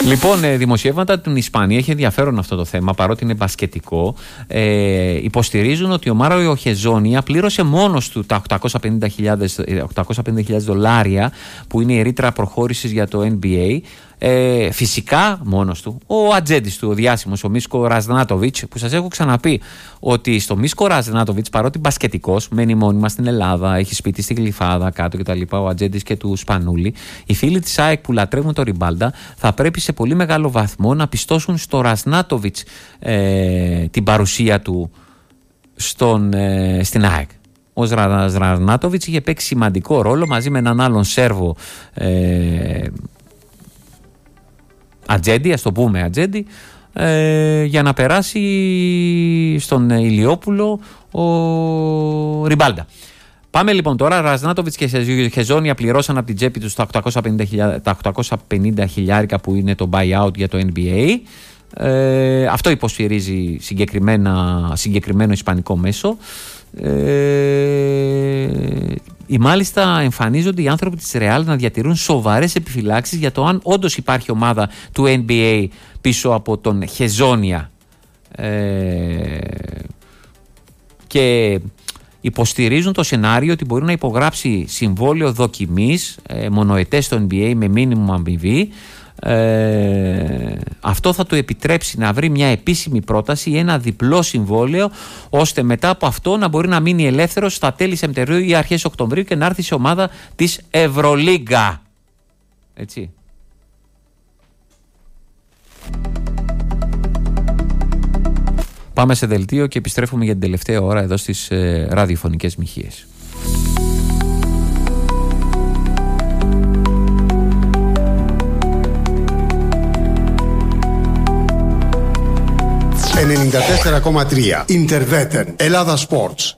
Λοιπόν, δημοσιεύματα την Ισπανία, έχει ενδιαφέρον αυτό το θέμα, παρότι είναι μπασκετικό. Υποστηρίζουν ότι ο Μάριο Χεζόνια πλήρωσε μόνος του τα $850,000 που είναι η ρήτρα προχώρησης για το NBA. Φυσικά μόνος του, ο ατζέντης του, ο διάσημος, ο Μίσκο Ραζνάτοβιτς, που σας έχω ξαναπεί ότι στο Μίσκο Ραζνάτοβιτς, παρότι μπασκετικός, μένει μόνιμα στην Ελλάδα, έχει σπίτι στη Γλυφάδα κάτω κτλ., ο ατζέντης και του Σπανούλη, οι φίλοι της ΑΕΚ που λατρεύουν το Ριμπάλντα θα πρέπει σε πολύ μεγάλο βαθμό να πιστώσουν στο Ραζνάτοβιτς την παρουσία του στην ΑΕΚ. Ο Ραζνάτοβιτς είχε παίξει σημαντικό ρόλο μαζί με έναν άλλον Σέρβο ατζέντη, ας το πούμε ατζέντη, για να περάσει στον Ηλιόπουλο ο Ριμπάλντα. Πάμε λοιπόν τώρα. Ραζνάτοβιτς και Χεζόνια πληρώσαν από την τσέπη τους τα 850,000 που είναι το buyout για το NBA. Αυτό υποστηρίζει συγκεκριμένο ισπανικό μέσο. Μάλιστα εμφανίζονται οι άνθρωποι της Ρεάλ να διατηρούν σοβαρές επιφυλάξεις για το αν όντως υπάρχει ομάδα του NBA πίσω από τον Χεζόνια, και υποστηρίζουν το σενάριο ότι μπορεί να υπογράψει συμβόλαιο δοκιμής μονοετές στο NBA με μίνιμουμ αμοιβή. Αυτό θα του επιτρέψει να βρει μια επίσημη πρόταση ή ένα διπλό συμβόλαιο, ώστε μετά από αυτό να μπορεί να μείνει ελεύθερος στα τέλη Σεπτεμβρίου ή αρχές Οκτωβρίου και να έρθει σε ομάδα της Ευρωλίγκα. Έτσι. Πάμε σε δελτίο και επιστρέφουμε για την τελευταία ώρα εδώ στις ραδιοφωνικές μοιχείες. 94,3 Ιντερβέτεν Ελλάδα Sports.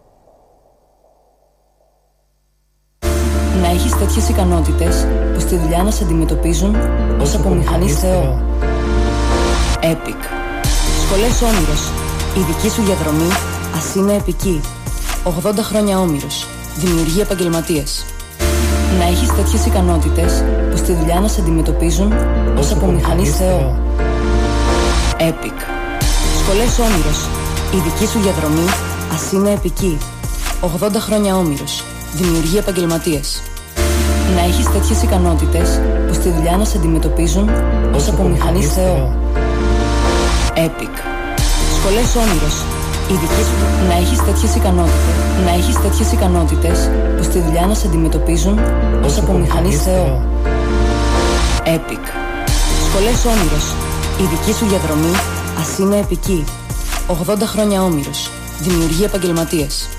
Να έχεις τέτοιες ικανότητες που στη δουλειά να σε αντιμετωπίζουν ως από μηχανής Θεό. Epic. Σχολές Όμηρος. Η δική σου διαδρομή ας είναι επική. 80 χρόνια Όμηρος. Δημιουργεί επαγγελματίες. Να έχεις τέτοιες ικανότητες που στη δουλειά να σε αντιμετωπίζουν ως από μηχανής Θεό. Epic. Σχολές Όμηρος. Η δική σου διαδρομή ας είναι επική. 80 χρόνια Όμηρος. Δημιουργεί επαγγελματίες. Να έχεις τέτοιες ικανότητες που στη δουλειά να σε αντιμετωπίζουν ως από μηχανής Θεό. Epic. Σχολές Όμηρος. Η δική σου... Να έχεις τέτοιες ικανότητες. Να έχεις τέτοιες ικανότητες που στη δουλειά να σε αντιμετωπίζουν ως από μηχανής Θεό. Epic. Σχολές Όμηρος. Η δική σου διαδρομή ας είναι επική. 80 χρόνια Όμηρος. Δημιουργεί επαγγελματίες.